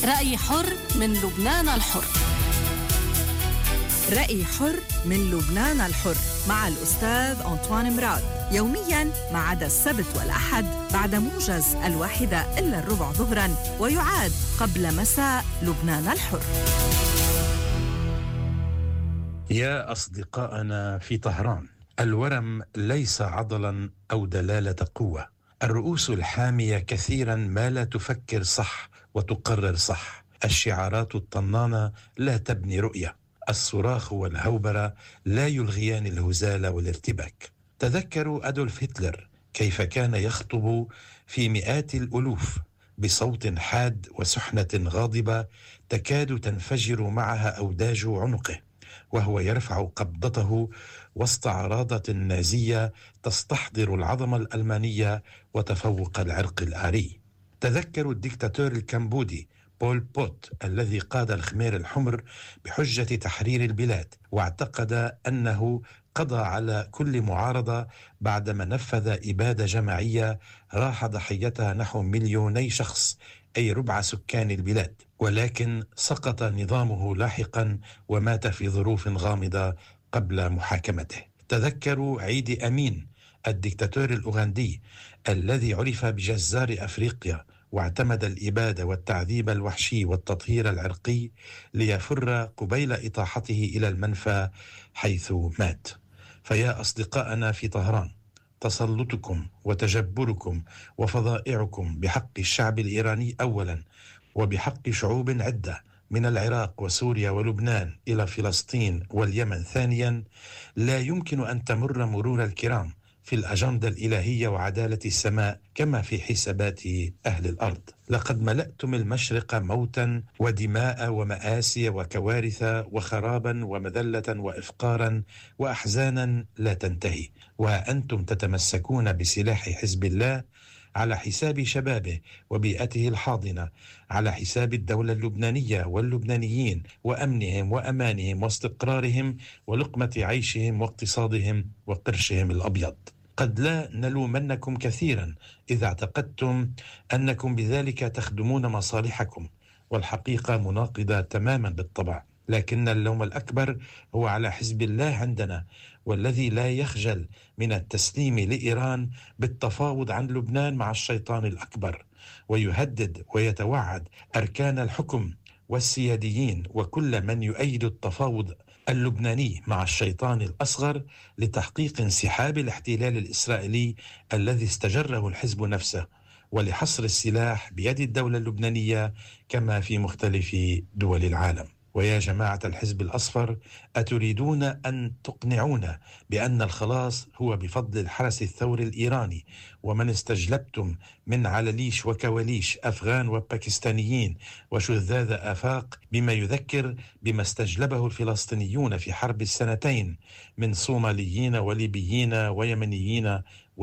رأي حر من لبنان الحر. رأي حر من لبنان الحر مع الأستاذ أنطوان مراد، يومياً ما عدا السبت والأحد بعد موجز 1:15 ظهراً، ويعاد قبل مساء لبنان الحر. يا أصدقائنا في طهران، الورم ليس عضلاً أو دلالة قوة. الرؤوس الحامية كثيراً ما لا تفكر صح وتقرر صح. الشعارات الطنانة لا تبني رؤية. الصراخ والهوبرة لا يلغيان الهزال والارتباك. تذكروا أدولف هتلر كيف كان يخطب في مئات الألوف بصوت حاد وسحنة غاضبة تكاد تنفجر معها أوداج عنقه، وهو يرفع قبضته وسط عراضة نازية تستحضر العظمة الألمانية وتفوق العرق الآري. تذكروا الدكتاتور الكمبودي بول بوت الذي قاد الخمير الحمر بحجة تحرير البلاد، واعتقد أنه قضى على كل معارضة بعدما نفذ إبادة جماعية راح ضحيتها نحو 2,000,000 شخص، أي ربع سكان البلاد. ولكن سقط نظامه لاحقا ومات في ظروف غامضة قبل محاكمته. تذكروا عيدي أمين الدكتاتور الأوغندي الذي عرف بجزار أفريقيا، واعتمد الإبادة والتعذيب الوحشي والتطهير العرقي ليفر قبيل إطاحته إلى المنفى حيث مات. فيا أصدقائنا في طهران، تسلطكم وتجبركم وفظائعكم بحق الشعب الإيراني أولا، وبحق شعوب عدة من العراق وسوريا ولبنان إلى فلسطين واليمن ثانيا، لا يمكن أن تمر مرور الكرام في الأجندة الإلهية وعدالة السماء كما في حسابات أهل الأرض. لقد ملأتم المشرق موتا ودماء ومآسي وكوارث وخرابا ومذلة وإفقارا وأحزانا لا تنتهي، وأنتم تتمسكون بسلاح حزب الله على حساب شبابه وبيئته الحاضنة، على حساب الدولة اللبنانية واللبنانيين وأمنهم وأمانهم واستقرارهم ولقمة عيشهم واقتصادهم وقرشهم الأبيض. قد لا نلومنكم كثيرا إذا اعتقدتم أنكم بذلك تخدمون مصالحكم، والحقيقة مناقضة تماما بالطبع، لكن اللوم الأكبر هو على حزب الله عندنا، والذي لا يخجل من التسليم لإيران بالتفاوض عن لبنان مع الشيطان الأكبر، ويهدد ويتوعد أركان الحكم والسياديين وكل من يؤيد التفاوض اللبناني مع الشيطان الأصغر لتحقيق انسحاب الاحتلال الإسرائيلي الذي استجره الحزب نفسه، ولحصر السلاح بيد الدولة اللبنانية كما في مختلف دول العالم. ويا جماعة الحزب الأصفر، أتريدون أن تقنعونا بأن الخلاص هو بفضل الحرس الثوري الإيراني، ومن استجلبتم من علليش وكواليش أفغان وباكستانيين وشذاذ آفاق، بما يذكر بما استجلبه الفلسطينيون في حرب السنتين من صوماليين وليبيين ويمنيين